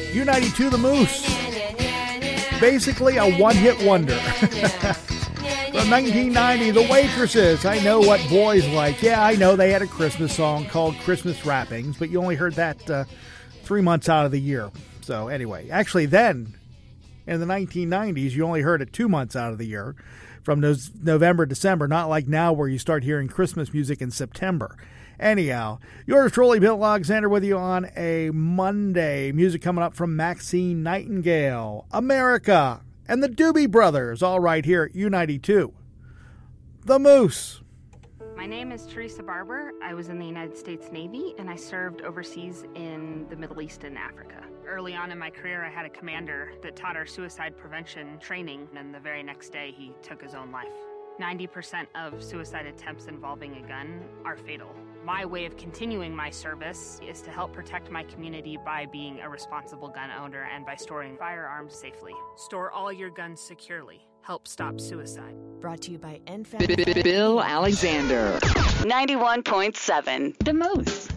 U92 The Moose. Basically a one-hit wonder. From 1990, The Waitresses. I Know What Boys Like. Yeah, I know they had a Christmas song called Christmas Wrappings, but you only heard that 3 months out of the year. So anyway, actually then, in the 1990s, you only heard it 2 months out of the year, from November, December, not like now where you start hearing Christmas music in September. Anyhow, yours truly, Bill Alexander, with you on a Monday. Music coming up from Maxine Nightingale, America, and the Doobie Brothers, all right here at U92. The Moose. My name is Teresa Barber. I was in the United States Navy, and I served overseas in the Middle East and Africa. Early on in my career, I had a commander that taught our suicide prevention training, and the very next day, he took his own life. 90% of suicide attempts involving a gun are fatal. My way of continuing my service is to help protect my community by being a responsible gun owner and by storing firearms safely. Store all your guns securely. Help stop suicide. Brought to you by NFAP. Bill Alexander. 91.7. The Moose.